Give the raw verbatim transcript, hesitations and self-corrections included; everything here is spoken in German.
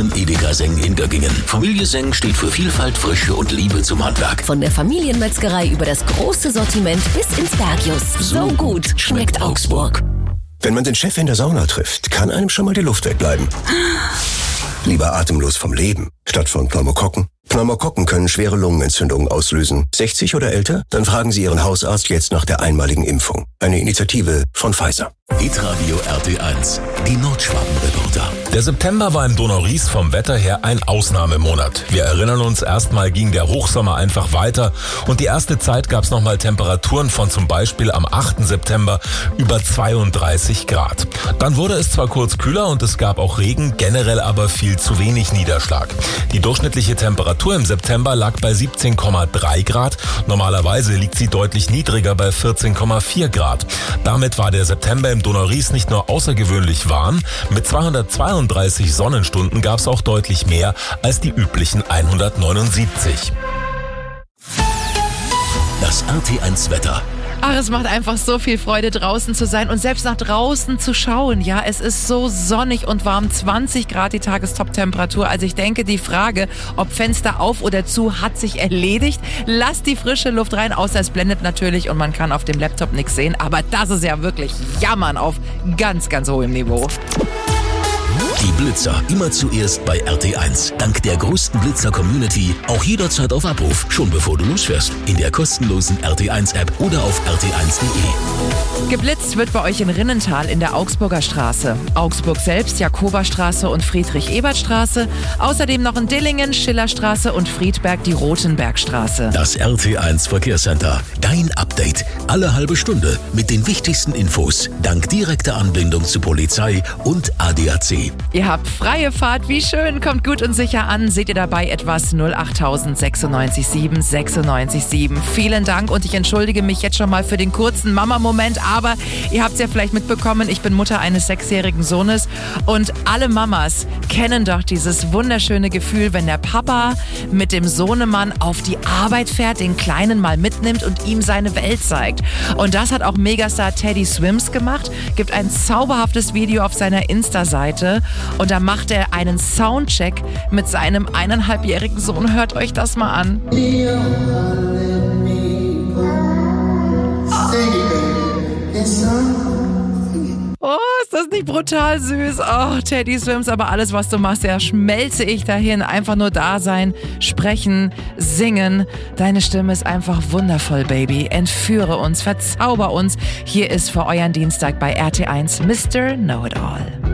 deinem Edeka Seng in Göggingen. Familie Seng steht für Vielfalt, Frische und Liebe zum Handwerk. Von der Familienmetzgerei über das große Sortiment bis ins Bergius. So gut schmeckt Augsburg. Wenn man den Chef in der Sauna trifft, kann einem schon mal die Luft wegbleiben. Lieber atemlos vom Leben, statt von Pneumokokken. Pneumokokken können schwere Lungenentzündungen auslösen. sechzig oder älter? Dann fragen Sie Ihren Hausarzt jetzt nach der einmaligen Impfung. Eine Initiative von Pfizer. Hitradio R T eins, die Nordschwaben-Reporter. Der September war im Donau-Ries vom Wetter her ein Ausnahmemonat. Wir erinnern uns, erstmal ging der Hochsommer einfach weiter und die erste Zeit gab es nochmal Temperaturen von zum Beispiel am achten September über zweiunddreißig Grad. Dann wurde es zwar kurz kühler und es gab auch Regen, generell aber viel zu wenig Niederschlag. Die durchschnittliche Temperatur im September lag bei siebzehn Komma drei Grad. Normalerweise liegt sie deutlich niedriger bei vierzehn Komma vier Grad. Damit war der September im Donau-Ries nicht nur außergewöhnlich warm, mit zweihundertzweiunddreißig Sonnenstunden gab es auch deutlich mehr als die üblichen hundertneunundsiebzig. Das R T eins Wetter. Ach, es macht einfach so viel Freude, draußen zu sein und selbst nach draußen zu schauen. Ja, es ist so sonnig und warm, zwanzig Grad die Tagestop-Temperatur. Also ich denke, die Frage, ob Fenster auf oder zu, hat sich erledigt. Lasst die frische Luft rein, außer es blendet natürlich und man kann auf dem Laptop nichts sehen. Aber das ist ja wirklich Jammern auf ganz, ganz hohem Niveau. Die Blitzer immer zuerst bei R T eins. Dank der größten Blitzer-Community auch jederzeit auf Abruf, schon bevor du losfährst. In der kostenlosen R T eins App oder auf r t eins punkt de. Geblitzt wird bei euch in Rinnental in der Augsburger Straße. Augsburg selbst, Jakoberstraße und Friedrich-Ebert-Straße. Außerdem noch in Dillingen, Schillerstraße und Friedberg die Rotenbergstraße. Das R T eins Verkehrscenter. Dein Update. Alle halbe Stunde mit den wichtigsten Infos. Dank direkter Anbindung zu Polizei und A D A C. Ihr habt freie Fahrt, wie schön, kommt gut und sicher an. Seht ihr dabei etwas null acht null sechs neun sieben sechs neun sieben. Vielen Dank und ich entschuldige mich jetzt schon mal für den kurzen Mama-Moment, aber ihr habt es ja vielleicht mitbekommen, ich bin Mutter eines sechsjährigen Sohnes und alle Mamas kennen doch dieses wunderschöne Gefühl, wenn der Papa mit dem Sohnemann auf die Arbeit fährt, den Kleinen mal mitnimmt und ihm seine Welt zeigt. Und das hat auch Megastar Teddy Swims gemacht, gibt ein zauberhaftes Video auf seiner Insta-Seite. Und da macht er einen Soundcheck mit seinem eineinhalbjährigen Sohn. Hört euch das mal an. Oh, ist das nicht brutal süß? Oh, Teddy Swims, aber alles, was du machst, ja, schmelze ich dahin. Einfach nur da sein, sprechen, singen. Deine Stimme ist einfach wundervoll, Baby. Entführe uns, verzauber uns. Hier ist für euren Dienstag bei R T eins Mister Know-It-All.